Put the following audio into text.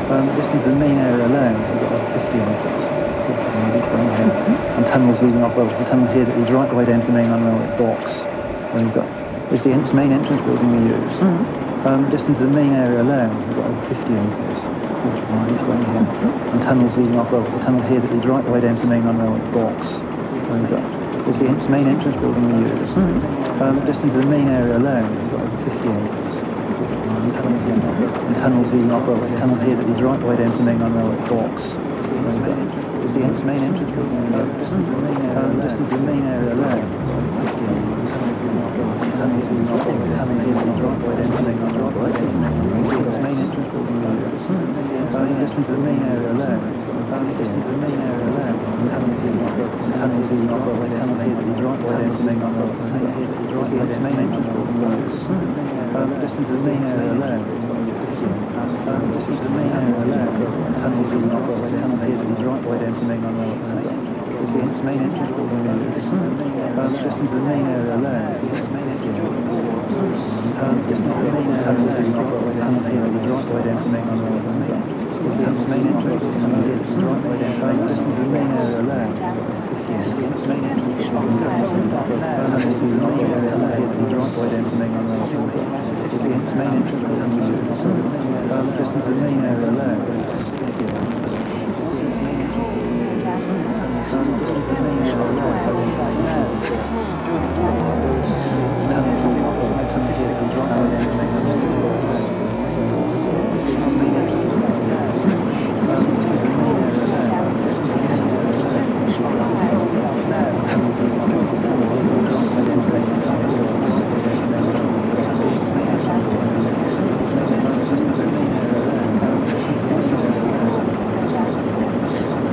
Distance to the main area alone, we've got over 50 on here. And tunnels leading off, well, there's a tunnel here that leads right the way down to the main railway box. And we've got, it's the main entrance building we use. Distance to the main area alone, we've got over 50 on this. And tunnels leading off, well, there's a tunnel here that leads right the way down to the main railway box. And we've got, it's the main entrance building we use. Distance to the main area alone, we've got over 50 on this. And tunnels leading off, well, there's a tunnel here that leads right the way down to the main railway box. It's the main entrance building we use. Distance to the main area alone. Tunnels leading off, well, there's a tunnel here that leads right the way down to the main railway box. It's the main entrance building we use. Distance to the main area alone. Distance to the main area alone. Tunnels leading off, well, there's a tunnel here that leads right the way down to the main railway box. It's the main entrance building we use. Distance to the main area alone. Distance to the main area alone. Tunnels leading off, well, there's a tunnel here that leads right the way down to the main railway box. It's the main entrance building we use. Distance to the main area alone. Distance to the main area alone. Tunnels leading off, well, there's a tunnel here that leads right the way down to the main railway box. It's the main entrance building we use. Distance to the main area alone. It's the main entrance building we use. Tunnels leading off, well, there's a tunnel here that leads right the way down to the main railway box. It's the main entrance building we use.